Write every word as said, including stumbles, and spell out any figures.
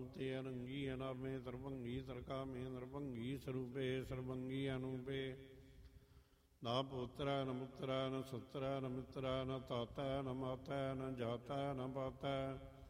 ਭੂਤੇ ਅਨੰਗੀ ਅਨਾਮੇ ਸਰਬੰਗੀ ਸਰਕਾਮੇ ਨਰਭੰਗੀ ਸਰੂਪੇ ਸਰਬੰਗੀ ਅਨੂਪੇ ਨਾ ਪੁੱਤਰਾ ਨ ਮੁੱਤਰਾ ਨ ਸੁੱਤਰਾ ਨ ਮਿੱਤਰਾ ਨ ਤਾਤਾ ਨ ਮਾਤਾ ਨ ਜਾਤਾ ਨ ਪਾਤਾ